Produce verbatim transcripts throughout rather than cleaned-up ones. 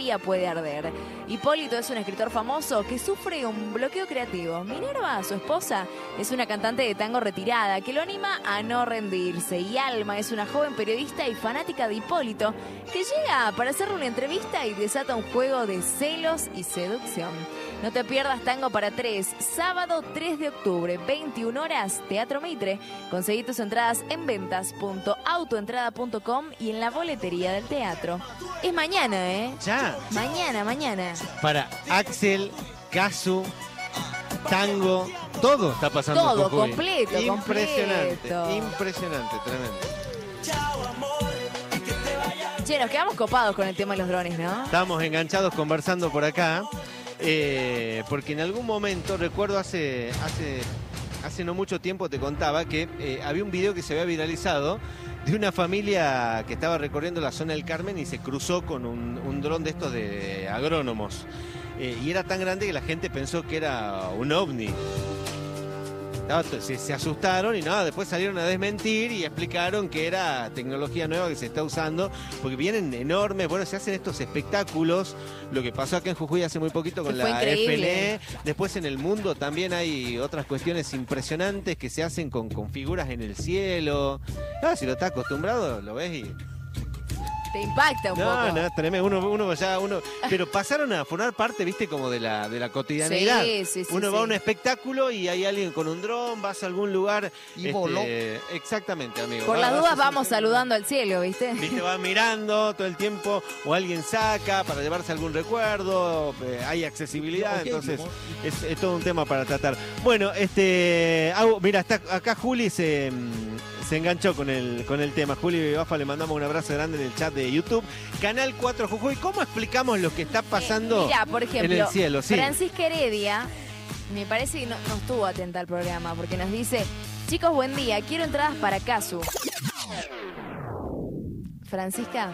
día puede arder. Hipólito es un escritor famoso que sufre un bloqueo creativo. Minerva, su esposa, es una cantante de tango retirada que lo anima a no rendirse. Y Alma es una joven periodista y fanática de Hipólito que llega para hacerle una entrevista y desata un juego de celos y seducción. No te pierdas Tango para Tres, sábado tres de octubre, veintiuna horas, Teatro Mitre. Conseguí tus entradas en ventas punto autoentrada punto com y en la boletería del teatro. Es mañana, ¿eh? Ya. Mañana, mañana. Para Axel, Casu, Tango, todo está pasando. Todo, en Jujuy. completo, Impresionante, completo. impresionante, tremendo. Che, nos quedamos copados con el tema de los drones, ¿no? Estábamos enganchados conversando por acá, eh, porque en algún momento, recuerdo hace, hace, hace no mucho tiempo te contaba que eh, había un video que se había viralizado de una familia que estaba recorriendo la zona del Carmen y se cruzó con un, un dron de estos de agrónomos. Eh, y era tan grande que la gente pensó que era un ovni. Se, se asustaron y nada, después salieron a desmentir y explicaron que era tecnología nueva que se está usando, porque vienen enormes, bueno, se hacen estos espectáculos, lo que pasó acá en Jujuy hace muy poquito con la F N E, después en el mundo también hay otras cuestiones impresionantes que se hacen con, con figuras en el cielo. Ah, si lo estás acostumbrado, lo ves y... Te impacta un no, poco. No, no, tremendo. Uno, uno ya, uno. Pero pasaron a formar parte, viste, como de la, de la cotidianidad. Sí, sí, sí. Uno sí. va a un espectáculo y hay alguien con un dron, vas a algún lugar. Y este, voló. Exactamente, amigo. Por va, las vas dudas a- vamos saludando al cielo, ¿viste? Viste, va mirando todo el tiempo, o alguien saca para llevarse algún recuerdo, eh, hay accesibilidad, Ok, entonces como- es, es todo un tema para tratar. Bueno, este, Au, mira, está, acá Juli se, mm, se enganchó con el, con el tema. Juli Bafa, le mandamos un abrazo grande en el chat de YouTube. Canal cuatro Jujuy, ¿cómo explicamos lo que está pasando Eh, mira, por ejemplo, en el cielo? Sí. Francisca Heredia, me parece que no, no estuvo atenta al programa, porque nos dice, chicos, buen día, quiero entradas para Casu. Francisca,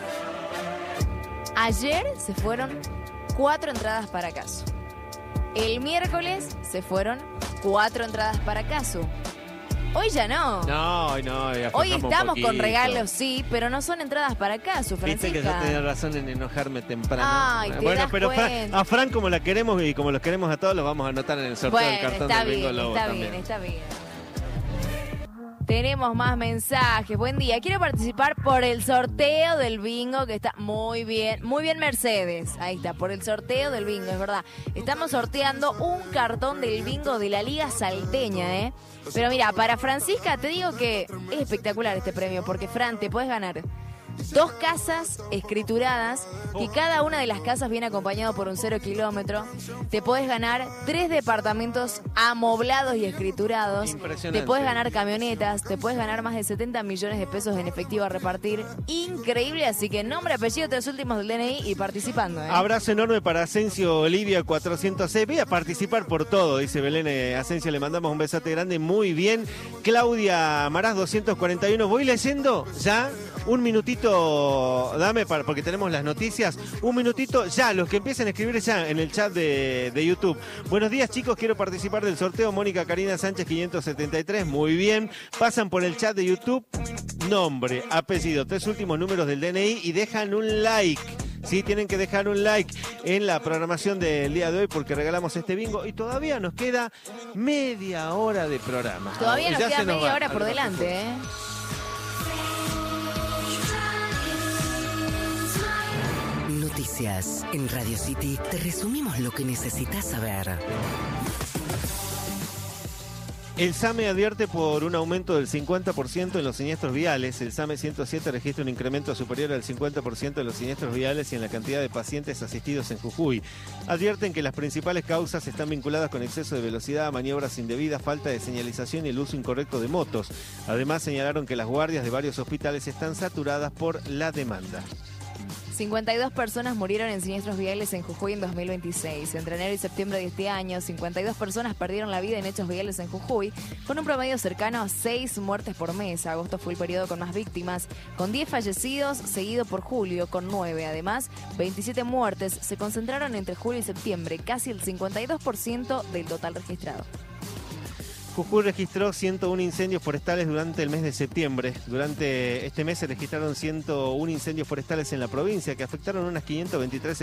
ayer se fueron cuatro entradas para Casu. El miércoles se fueron cuatro entradas para Casu. Hoy ya no. No, hoy no. hoy Hoy aflojamos un estamos con poquito. regalos, sí, pero no son entradas para Casu, Francisca. Viste que yo tenía razón en enojarme temprano. Ay, te bueno, das pero Fran- cuenta. a Fran, como la queremos y como los queremos a todos, los vamos a anotar en el sorteo del Bueno, cartón está del Bingo bien, Lobo está también. bien, está bien. Tenemos más mensajes. Buen día. Quiero participar por el sorteo del bingo que está muy bien. Muy bien, Mercedes. Ahí está, por el sorteo del bingo, es verdad. Estamos sorteando un cartón del bingo de la Liga Salteña, ¿eh? Pero mira, para Francisca te digo que es espectacular este premio porque, Fran, te puedes ganar dos casas escrituradas, que cada una de las casas viene acompañado por un cero kilómetro. Te puedes ganar tres departamentos amoblados y escriturados. Impresionante. Te puedes ganar camionetas, te puedes ganar más de setenta millones de pesos en efectivo a repartir. Increíble, así que nombre, apellido, tres últimos del D N I y participando, ¿eh? Abrazo enorme para Asensio Olivia cuatrocientos seis. Voy a participar por todo, dice Belén eh, Asensio. Le mandamos un besote grande. Muy bien. Claudia Marás doscientos cuarenta y uno. Voy leyendo ya. Un minutito, dame, para, porque tenemos las noticias. Un minutito, ya, los que empiecen a escribir ya en el chat de, de YouTube. Buenos días, chicos, quiero participar del sorteo. Mónica Karina Sánchez, quinientos setenta y tres. Muy bien. Pasan por el chat de YouTube. Nombre, apellido, tres últimos números del D N I y dejan un like. Sí, tienen que dejar un like en la programación del día de hoy porque regalamos este bingo y todavía nos queda media hora de programa. Todavía nos Ya queda se nos media va. hora por delante, ¿eh? Noticias. En Radio City te resumimos lo que necesitas saber. El SAME advierte por un aumento del cincuenta por ciento en los siniestros viales. El SAME ciento siete registra un incremento superior al cincuenta por ciento de los siniestros viales y en la cantidad de pacientes asistidos en Jujuy. Advierten que las principales causas están vinculadas con exceso de velocidad, maniobras indebidas, falta de señalización y el uso incorrecto de motos. Además señalaron que las guardias de varios hospitales están saturadas por la demanda. cincuenta y dos personas murieron en siniestros viales en Jujuy en dos mil veintiséis. Entre enero y septiembre de este año, cincuenta y dos personas perdieron la vida en hechos viales en Jujuy, con un promedio cercano a seis muertes por mes. Agosto fue el periodo con más víctimas, con diez fallecidos, seguido por julio, con nueve. Además, veintisiete muertes se concentraron entre julio y septiembre, casi el cincuenta y dos por ciento del total registrado. Jujuy registró ciento uno incendios forestales durante el mes de septiembre. Durante este mes se registraron ciento uno incendios forestales en la provincia que afectaron unas quinientas veintitrés